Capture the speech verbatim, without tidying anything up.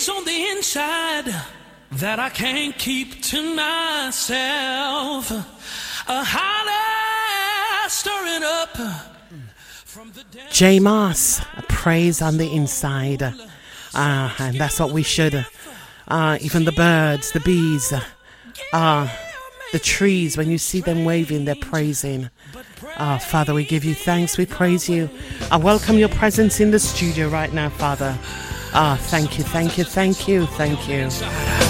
praise on the inside that I can't keep to myself. A holler stirring up from the depths. J Moss, a praise on the inside. Ah, and that's what we should. Ah, even the birds, the bees, ah, the trees, when you see them waving, they're praising. Ah, Father, we give you thanks, we praise you. I welcome your presence in the studio right now, Father. Ah, thank you, thank you, thank you, thank you.